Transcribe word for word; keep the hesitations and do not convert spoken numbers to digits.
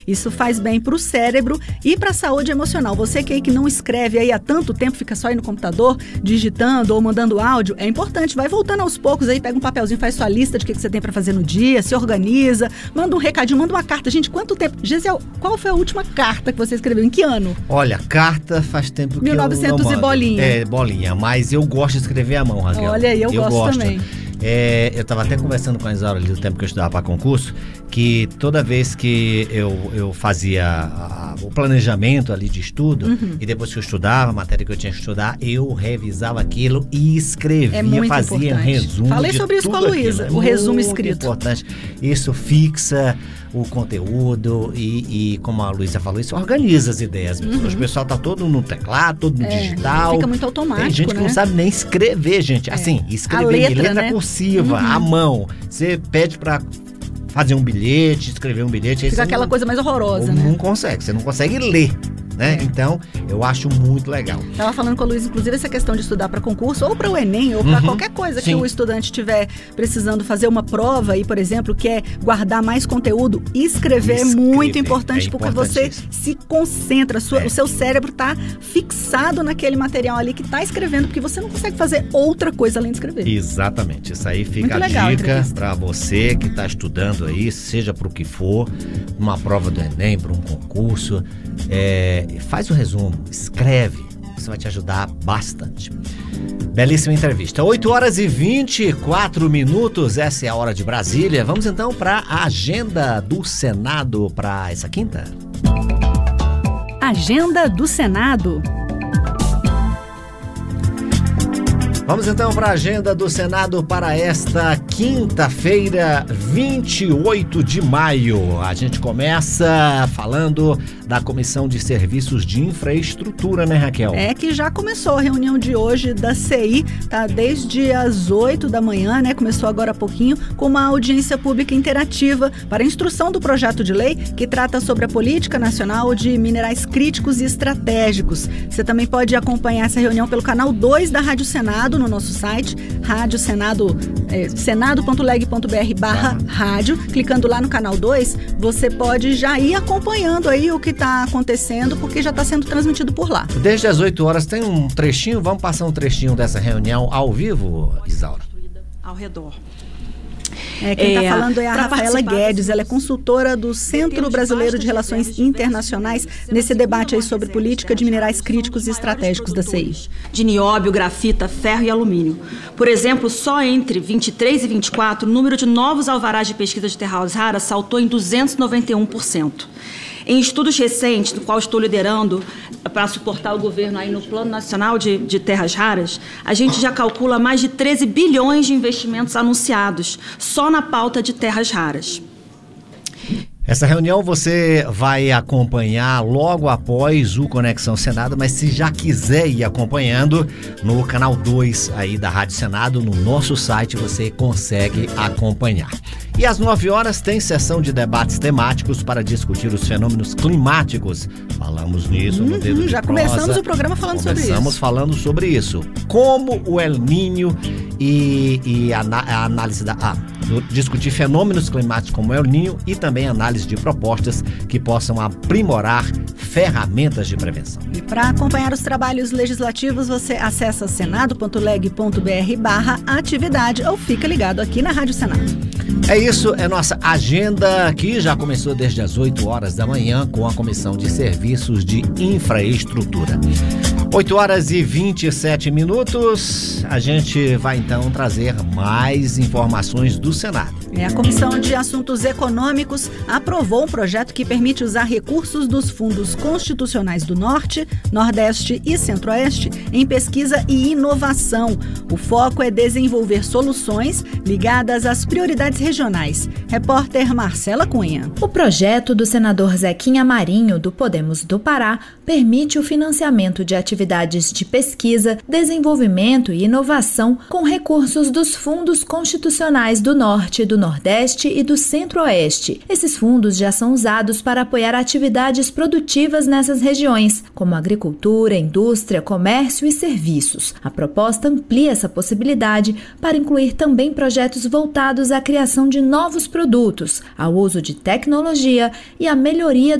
Isso faz bem para o cérebro e para a saúde emocional. Você que aí que não escreve aí há tanto tempo, fica só aí no computador, digitando ou mandando áudio, é importante. Vai voltando aos poucos aí, pega um papelzinho, faz sua lista de o que, que você tem para fazer no dia, se organiza, manda um recadinho, manda uma carta. Gente, quanto tempo? Gisele, qual foi a última carta que você escreveu? Em que ano? Olha, carta faz tempo que mil e novecentos eu não e bolinha. É, bolinha, mas eu gosto de escrever à mão, Raquel. Olha aí, eu, eu gosto, gosto também. É, eu estava até conversando com a Isaura ali do tempo que eu estudava para concurso, que toda vez que eu, eu fazia a, o planejamento ali de estudo, uhum. e depois que eu estudava, a matéria que eu tinha que estudar, eu revisava aquilo e escrevia, é muito fazia um resumo. Falei sobre isso com a Luísa, o resumo escrito. Importante. Isso fixa o conteúdo e, e como a Luísa falou, isso organiza as ideias. Uhum. O pessoal tá todo no teclado, todo no é, digital. Fica muito automático, Tem gente que né? não sabe nem escrever, gente. É. Assim, escrever a letra, letra né? cursiva, uhum. à mão. Você pede pra fazer um bilhete, escrever um bilhete. Fica aquela não, coisa mais horrorosa, não né? Não consegue, você não consegue ler. Né? É. Então, eu acho muito legal. Estava falando com a Luísa, inclusive, essa questão de estudar para concurso, ou para o Enem, ou para uhum. qualquer coisa Sim. que o estudante estiver precisando fazer uma prova e, por exemplo, quer guardar mais conteúdo, escrever, escrever é muito importante, é porque você se concentra, sua, é. o seu cérebro está fixado naquele material ali que está escrevendo, porque você não consegue fazer outra coisa além de escrever. Exatamente. Isso aí fica muito a dica para você que está estudando aí, seja para o que for, uma prova do Enem, para um concurso. É, faz o resumo, escreve, isso vai te ajudar bastante. Belíssima entrevista. oito horas e vinte e quatro minutos, essa é a hora de Brasília. Vamos então para a agenda do Senado para essa quinta. Agenda do Senado. Vamos então para a agenda do Senado para esta quinta-feira, vinte e oito de maio. A gente começa falando da Comissão de Serviços de Infraestrutura, né, Raquel? É que já começou a reunião de hoje da C I, tá desde as oito da manhã, né? Começou agora há pouquinho, com uma audiência pública interativa para a instrução do projeto de lei que trata sobre a Política Nacional de Minerais Críticos e Estratégicos. Você também pode acompanhar essa reunião pelo canal dois da Rádio Senado, no nosso site, Rádio Senado, é, senado ponto leg ponto br barra rádio. Clicando lá no canal dois, você pode já ir acompanhando aí o que está acontecendo, porque já está sendo transmitido por lá. Desde as oito horas tem um trechinho, vamos passar um trechinho dessa reunião ao vivo, Isaura? Ao redor. É, quem está é, falando é a Rafaela Guedes, ela é consultora do Centro Brasileiro de Relações Internacionais nesse debate aí sobre política de minerais críticos e estratégicos da C I. De nióbio, grafita, ferro e alumínio. Por exemplo, só entre vinte e três e vinte e quatro, o número de novos alvarás de pesquisa de terras raras saltou em duzentos e noventa e um por cento. Em estudos recentes, do qual estou liderando para suportar o governo aí no Plano Nacional de, de Terras Raras, a gente já calcula mais de treze bilhões de investimentos anunciados só na pauta de terras raras. Essa reunião você vai acompanhar logo após o Conexão Senado, mas se já quiser ir acompanhando no canal dois aí da Rádio Senado, no nosso site você consegue acompanhar. E às nove horas tem sessão de debates temáticos para discutir os fenômenos climáticos. Falamos nisso uhum, no Dedo de Já Prosa. começamos o programa falando sobre isso. Começamos falando sobre isso. Como o El Niño e, e a, a análise da... Ah, do, discutir fenômenos climáticos como o El Niño e também análise de propostas que possam aprimorar ferramentas de prevenção. E para acompanhar os trabalhos legislativos, você acessa senado ponto leg ponto br barra atividade ou fica ligado aqui na Rádio Senado. É isso, é nossa agenda que já começou desde as oito horas da manhã com a Comissão de Serviços de Infraestrutura. oito horas e vinte e sete minutos, a gente vai então trazer mais informações do Senado. É, a Comissão de Assuntos Econômicos aprovou um projeto que permite usar recursos dos fundos constitucionais do Norte, Nordeste e Centro-Oeste em pesquisa e inovação. O foco é desenvolver soluções ligadas às prioridades regionais. Repórter Marcela Cunha. O projeto do senador Zequinha Marinho, do Podemos do Pará, permite o financiamento de atividades de pesquisa, desenvolvimento e inovação com recursos dos fundos constitucionais do Norte, do Nordeste e do Centro-Oeste. Esses fundos já são usados para apoiar atividades produtivas nessas regiões, como agricultura, indústria, comércio e serviços. A proposta amplia essa possibilidade para incluir também projetos voltados à criação de novos produtos, ao uso de tecnologia e à melhoria